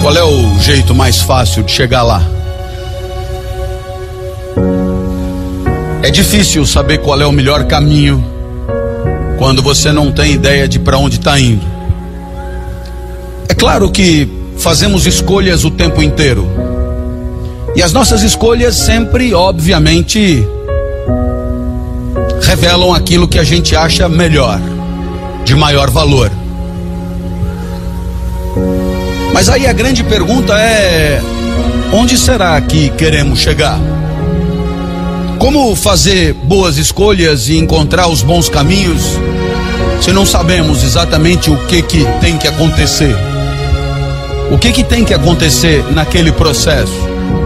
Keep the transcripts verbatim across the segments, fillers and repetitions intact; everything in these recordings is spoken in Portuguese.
Qual é o jeito mais fácil de chegar lá? É difícil saber qual é o melhor caminho quando você não tem ideia de para onde está indo. É claro que fazemos escolhas o tempo inteiro. E as nossas escolhas sempre, obviamente, revelam aquilo que a gente acha melhor, de maior valor. Mas aí a grande pergunta é: onde será que queremos chegar? Como fazer boas escolhas e encontrar os bons caminhos se não sabemos exatamente o que que tem que acontecer? O que que tem que acontecer naquele processo?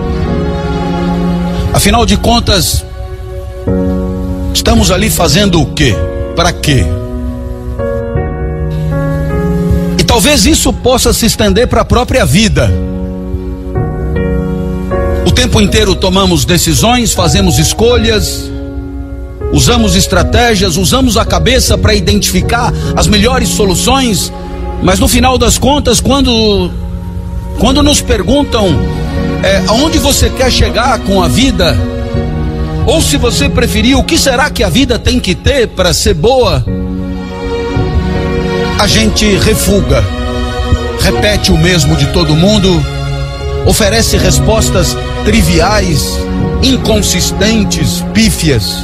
Afinal de contas, estamos ali fazendo o quê? Para quê? E talvez isso possa se estender para a própria vida. O tempo inteiro tomamos decisões, fazemos escolhas, usamos estratégias, usamos a cabeça para identificar as melhores soluções, mas no final das contas, quando, quando nos perguntam é, aonde você quer chegar com a vida, ou se você preferir, o que será que a vida tem que ter para ser boa, a gente refuga, repete o mesmo de todo mundo, oferece respostas triviais, inconsistentes, pífias.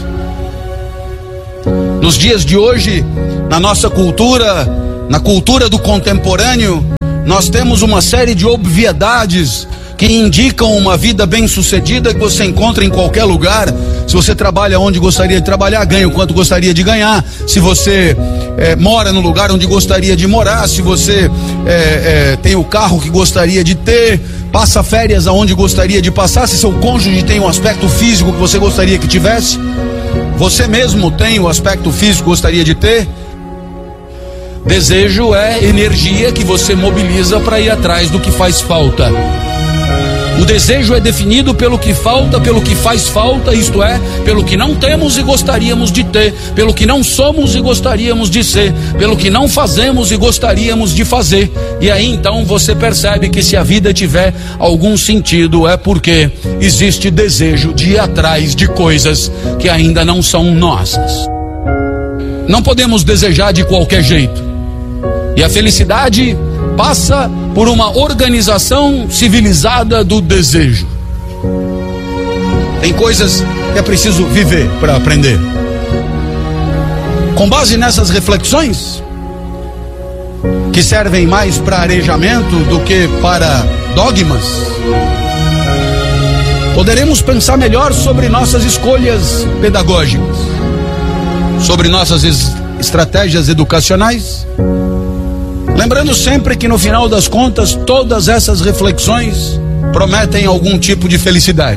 Nos dias de hoje, na nossa cultura, na cultura do contemporâneo, nós temos uma série de obviedades que indicam uma vida bem-sucedida que você encontra em qualquer lugar. Se você trabalha onde gostaria de trabalhar, ganha o quanto gostaria de ganhar. Se você é, mora no lugar onde gostaria de morar, se você é, é, tem o carro que gostaria de ter, passa férias aonde gostaria de passar, se seu cônjuge tem um aspecto físico que você gostaria que tivesse, você mesmo tem o aspecto físico que gostaria de ter. Desejo é energia que você mobiliza para ir atrás do que faz falta. O desejo é definido pelo que falta, pelo que faz falta, isto é, pelo que não temos e gostaríamos de ter, pelo que não somos e gostaríamos de ser, pelo que não fazemos e gostaríamos de fazer. E aí então você percebe que se a vida tiver algum sentido é porque existe desejo de ir atrás de coisas que ainda não são nossas. Não podemos desejar de qualquer jeito. E a felicidade passa por uma organização civilizada do desejo. Tem coisas que é preciso viver para aprender. Com base nessas reflexões, que servem mais para arejamento do que para dogmas, poderemos pensar melhor sobre nossas escolhas pedagógicas, sobre nossas es- estratégias educacionais. Lembrando sempre que no final das contas, todas essas reflexões prometem algum tipo de felicidade.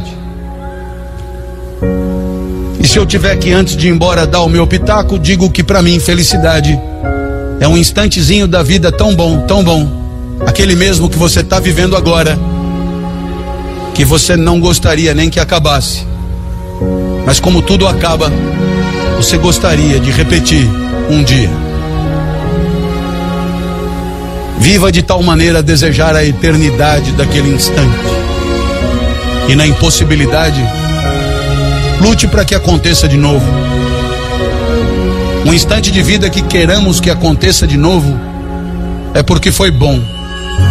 E se eu tiver que, antes de ir embora, dar o meu pitaco, digo que para mim felicidade é um instantezinho da vida tão bom, tão bom, aquele mesmo que você está vivendo agora, que você não gostaria nem que acabasse, mas como tudo acaba, você gostaria de repetir um dia. Viva de tal maneira a desejar a eternidade daquele instante. E na impossibilidade, lute para que aconteça de novo. Um instante de vida que queiramos que aconteça de novo é porque foi bom.